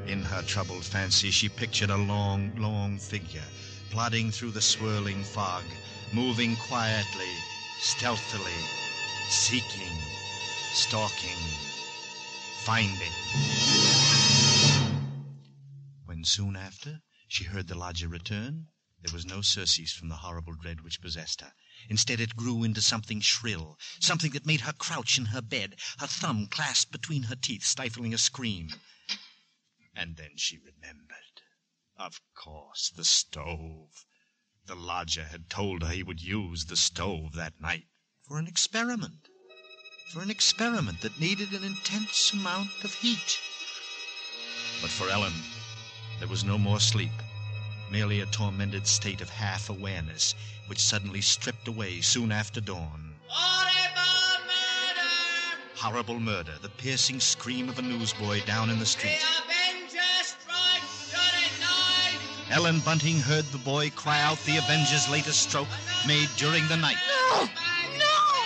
In her troubled fancy, she pictured a long, long figure, plodding through the swirling fog, moving quietly, stealthily, seeking, stalking, finding. When soon after she heard the lodger return, there was no surcease from the horrible dread which possessed her. Instead, it grew into something shrill, something that made her crouch in her bed, her thumb clasped between her teeth, stifling a scream. And then she remembered. Of course, the stove. The lodger had told her he would use the stove that night for an experiment. For an experiment that needed an intense amount of heat. But for Ellen, there was no more sleep. Merely a tormented state of half-awareness, which suddenly stripped away soon after dawn. Horrible murder! Horrible murder, the piercing scream of a newsboy down in the street. The Avenger strikes tonight! Ellen Bunting heard the boy cry out the Avenger's latest stroke, made during the night. No!